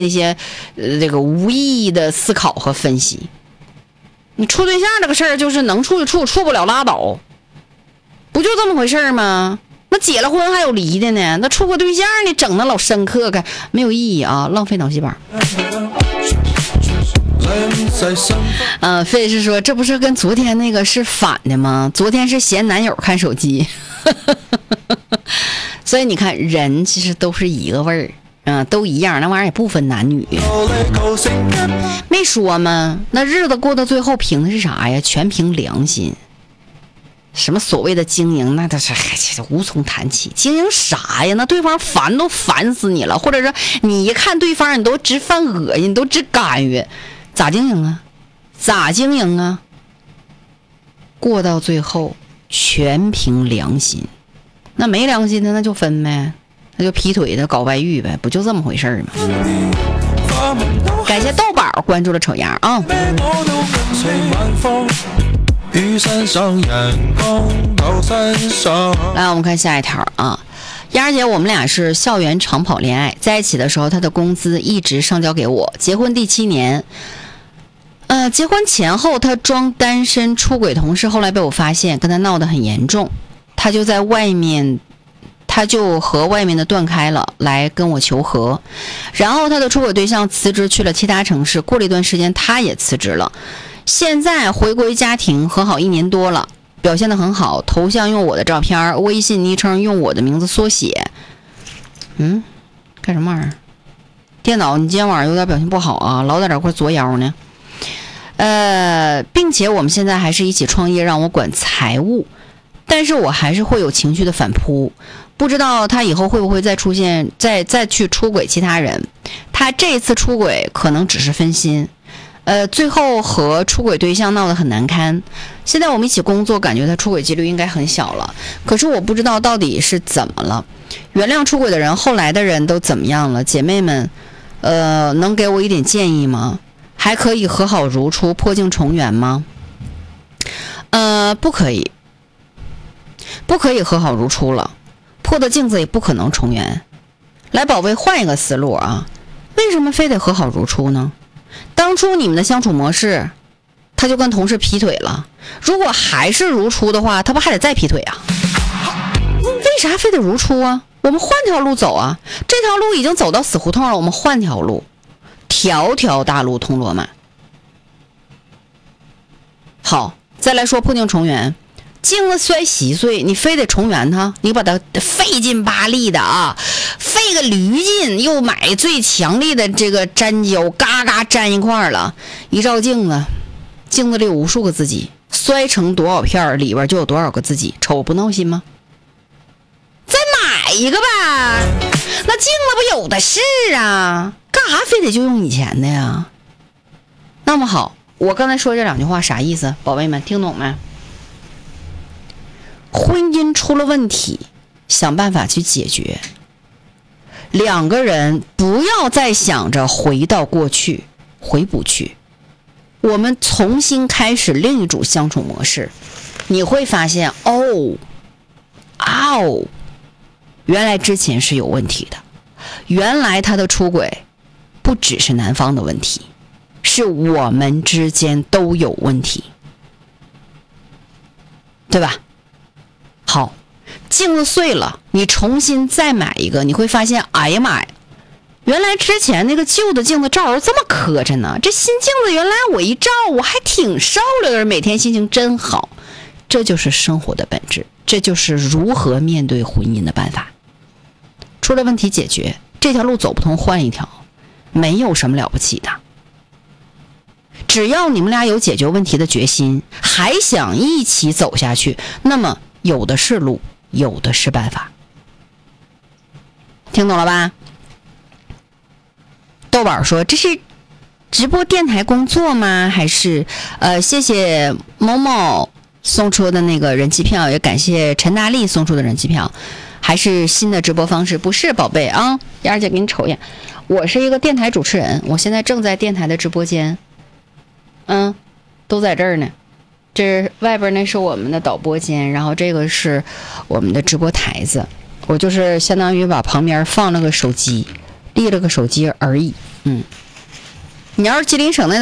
那些这个无意义的思考和分析。你处对象这个事儿就是能处就处，处不了拉倒，不就这么回事儿吗？那结了婚还有离的呢，那处个对象你整那老深刻干没有意义啊，浪费脑细胞。费是说这不是跟昨天那个是反的吗？昨天是嫌男友看手机所以你看人其实都是一个味儿，都一样，那玩意儿也不分男女。没说吗？那日子过到最后凭的是啥呀？全凭良心。什么所谓的经营，那都是无从谈起。经营啥呀？那对方烦都烦死你了，或者说你一看对方你都直犯恶心，你都直干预，咋经营啊？咋经营啊？过到最后全凭良心。那没良心的那就分呗，那就劈腿的搞外遇呗，不就这么回事吗？感谢豆宝关注了丑羊啊。来，我们看下一条啊。丫儿姐，我们俩是校园长跑恋爱，在一起的时候她的工资一直上交给我，结婚第7年。结婚前后她装单身出轨同事，后来被我发现，跟她闹得很严重，她就和外面的断开了，来跟我求和。然后她的出轨对象辞职去了其他城市，过了一段时间她也辞职了，现在回归家庭，和好1年多了，表现得很好，头像用我的照片，微信昵称用我的名字缩写。干什么玩意儿？电脑你今天晚上有点表现不好啊，老在这块作妖呢。并且我们现在还是一起创业，让我管财务，但是我还是会有情绪的反扑，不知道他以后会不会再出现，再去出轨其他人。他这次出轨可能只是分心，最后和出轨对象闹得很难堪。现在我们一起工作，感觉他出轨几率应该很小了，可是我不知道到底是怎么了。原谅出轨的人，后来的人都怎么样了？姐妹们，能给我一点建议吗？还可以和好如初，破镜重圆吗？不可以和好如初了，破的镜子也不可能重圆。来，宝贝，换一个思路啊，为什么非得和好如初呢？当初你们的相处模式，他就跟同事劈腿了，如果还是如初的话，他不还得再劈腿啊？为啥非得如初啊？我们换条路走啊，这条路已经走到死胡同了，我们换条路，条条大路通罗马。好，再来说破镜重圆。镜子摔稀碎，你非得重圆它，你把它费劲巴力的啊，费个驴劲，又买最强力的这个粘胶，嘎嘎粘一块了，一照镜子，镜子里有无数个自己，摔成多少片里边就有多少个自己，瞅不闹心吗？再买一个吧，那镜子不有的是啊，干啥非得就用以前的呀？那么好，我刚才说这2句话啥意思？宝贝们听懂没？婚姻出了问题，想办法去解决。2个人不要再想着回到过去，回不去。我们重新开始另一种相处模式，你会发现原来之前是有问题的，原来他的出轨不只是男方的问题，是我们之间都有问题，对吧？好，镜子碎了，你重新再买一个，你会发现，哎呀妈呀，原来之前那个旧的镜子照这么磕碜呢，这新镜子原来我一照我还挺受了的，每天心情真好。这就是生活的本质，这就是如何面对婚姻的办法。出了问题解决，这条路走不通换一条，没有什么了不起的。只要你们俩有解决问题的决心，还想一起走下去，那么有的是路，有的是办法。听懂了吧？豆宝说这是直播电台工作吗？还是谢谢某某送出的那个人气票，也感谢陈大力送出的人气票，还是新的直播方式？不是宝贝啊，丫儿姐给你瞅一眼，我是一个电台主持人，我现在正在电台的直播间，都在这儿呢。这外边那是我们的导播间，然后这个是我们的直播台子，我就是相当于把旁边放了个手机，立了个手机而已。 你要是吉林省那